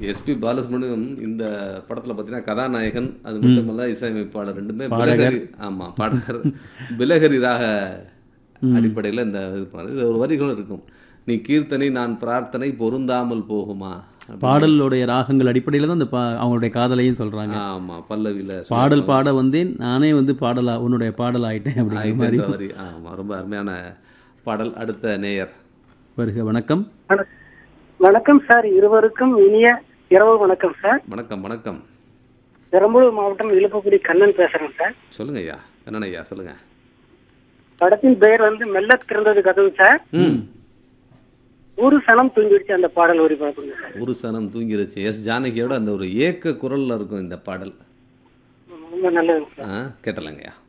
SP Balasubramaniam இந்த படத்தில் பார்த்தீங்கன்னா கதாநாயகன், அது மட்டுமல்ல இசையமைப்பாளர், ரெண்டுமே பிலகரி. ஆமாம், பாடகர். பிலகரி ராக அடிப்படையில் இந்த இது இது ஒரு வரிகளும் இருக்கும். நீ கீர்த்தனை நான் பிரார்த்தனை பொருந்தாமல் போகுமா. பாடலுடைய ராகங்கள் அடிப்படையில் தான் அவங்களுடைய காதலையும் சொல்றாங்க. ஆமாம், பல்லவியில் பாடல் பாட வந்தேன் நானே பாடலா உன்னுடைய பாடல் ஆயிட்டேன் அப்படிங்கிற மாதிரி வரி. ஆமாம், ரொம்ப அருமையான பாடல். அடுத்த நேயர் வருக. வணக்கம். வணக்கம் சார், இருவருக்கும் இனிய இரவு வணக்கம் சார். வணக்கம். வணக்கம். பெரம்பலூர் மாவட்டம் இழுப்பக்குடி கண்ணன் பேசுறேன் சார். சொல்லுங்க ஐயா. கண்ணன் ஐயா சொல்லுங்க. படத்தின் பெயர் மெல்ல திறந்தது கதவு சார். ஒரு சனம் தூங்கிடுச்சு அந்த பாடல் ஒளிபரப்புங்க சார். ஒரு சனம் தூங்கிருச்சு. எஸ் ஜானகியோட அந்த ஒரு ஏக்க குரல்ல இருக்கும் இந்த பாடல். ரொம்ப நல்லது சார். கேட்டலாங்கய்யா.